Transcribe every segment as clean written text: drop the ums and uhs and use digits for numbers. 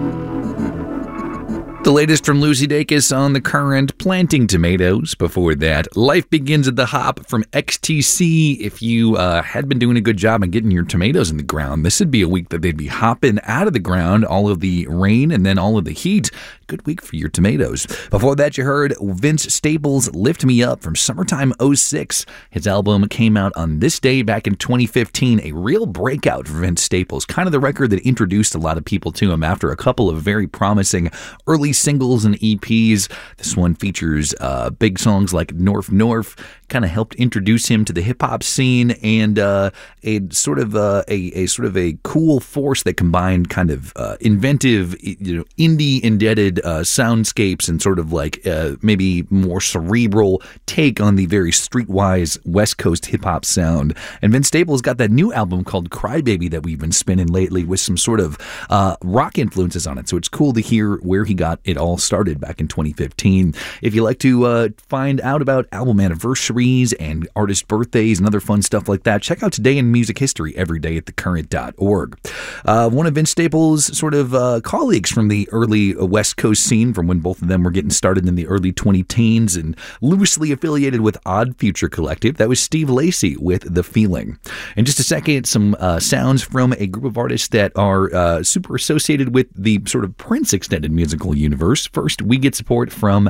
The latest from Lucy Dacus on The Current, Planting Tomatoes. Before that, Life Begins at the Hop from XTC. If you had been doing a good job in getting your tomatoes in the ground, this would be a week that they'd be hopping out of the ground, all of the rain and then all of the heat. Good week for your tomatoes. Before that, you heard Vince Staples' Lift Me Up from Summertime '06. His album came out on this day back in 2015, a real breakout for Vince Staples. Kind of the record that introduced a lot of people to him after a couple of very promising early singles and EPs. This one features big songs like North North, kind of helped introduce him to the hip-hop scene, and a sort of a cool force that combined kind of inventive, indie-indebted soundscapes and sort of like maybe more cerebral take on the very streetwise West Coast hip-hop sound. And Vince Staples got that new album called Crybaby that we've been spinning lately with some sort of rock influences on it. So it's cool to hear where he got it all started back in 2015. If you like to find out about album anniversaries and artist birthdays and other fun stuff like that, check out Today in Music History every day at thecurrent.org. One of Vince Staples' sort of colleagues from the early West Coast scene, from when both of them were getting started in the early 2010s and loosely affiliated with Odd Future Collective, that was Steve Lacy with The Feeling. In just a second, some sounds from a group of artists that are super associated with the sort of Prince extended musical universe. First, we get support from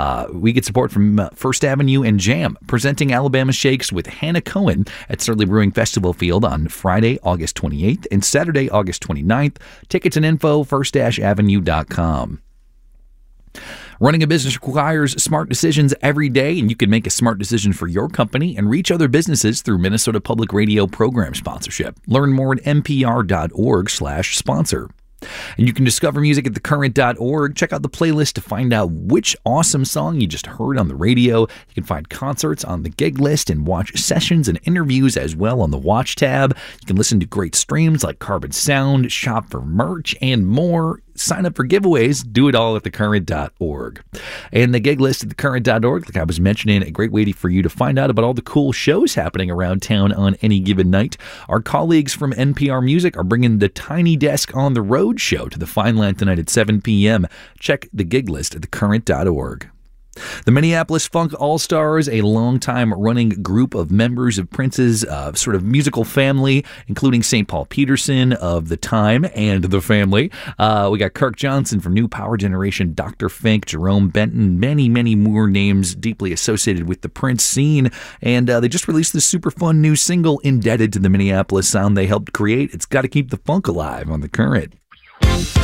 First Avenue and Jam, presenting Alabama Shakes with Hannah Cohen at Surly Brewing Festival Field on Friday, August 28th and Saturday, August 29th. Tickets and info, first-avenue.com. Running a business requires smart decisions every day, and you can make a smart decision for your company and reach other businesses through Minnesota Public Radio program sponsorship. Learn more at npr.org/sponsor. And you can discover music at thecurrent.org. Check out the playlist to find out which awesome song you just heard on the radio. You can find concerts on the gig list and watch sessions and interviews as well on the Watch tab. You can listen to great streams like Carbon Sound, shop for merch, and more. Sign up for giveaways. Do it all at thecurrent.org. And the gig list at thecurrent.org, like I was mentioning, a great way for you to find out about all the cool shows happening around town on any given night. Our colleagues from NPR Music are bringing the Tiny Desk on the Road show to the Fine Line tonight at 7 p.m. Check the gig list at thecurrent.org. The Minneapolis Funk All-Stars, a long-time running group of members of Prince's sort of musical family, including St. Paul Peterson of The Time and The Family. We got Kirk Johnson from New Power Generation, Dr. Fink, Jerome Benton, many, many more names deeply associated with the Prince scene. And they just released this super fun new single indebted to the Minneapolis sound they helped create. It's got to keep the funk alive on The Current.